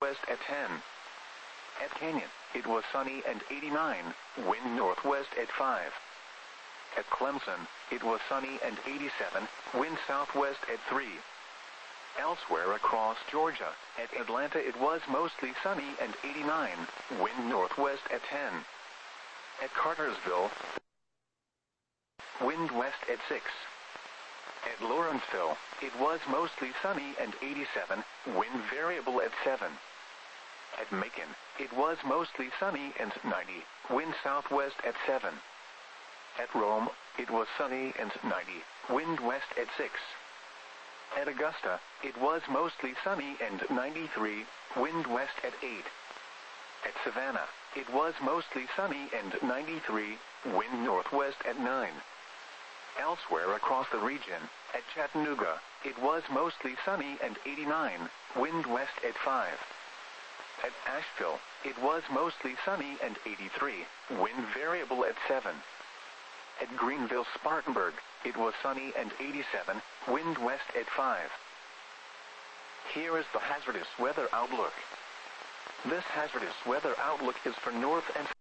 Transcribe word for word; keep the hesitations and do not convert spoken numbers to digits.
west at ten. At Canyon, it was sunny and eighty-nine, wind northwest at five. At Clemson, it was sunny and eighty-seven, wind southwest at three. Elsewhere across Georgia, at Atlanta it was mostly sunny and eighty-nine, wind northwest at ten. At Cartersville, wind west at six. At Lawrenceville, it was mostly sunny and eighty-seven, wind variable at seven. At Macon, it was mostly sunny and ninety, wind southwest at seven. At Rome, it was sunny and ninety, wind west at six. At Augusta, it was mostly sunny and ninety-three, wind west at eight. At Savannah, it was mostly sunny and ninety-three, wind northwest at nine. Elsewhere across the region, at Chattanooga, it was mostly sunny and eighty-nine, wind west at five. At Asheville, it was mostly sunny and eighty-three, wind variable at seven. At Greenville-Spartanburg, it was sunny and eighty-seven, wind west at five. Here is the hazardous weather outlook. This hazardous weather outlook is for north and